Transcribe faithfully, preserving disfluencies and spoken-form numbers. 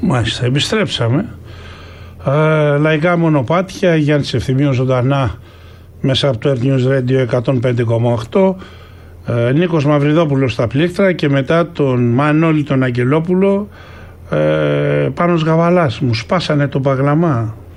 Μάλιστα, επιστρέψαμε. Ε, λαϊκά μονοπάτια, Γιάννης Ευθυμίου ζωντανά μέσα από το Earth News Radio εκατόν πέντε κόμμα οκτώ. Ε, Νίκος Μαυριδόπουλος στα πλήκτρα και μετά τον Μανώλη τον Αγγελόπουλο, ε, Πάνος Γαβαλάς. Μου σπάσανε το παγλαμά.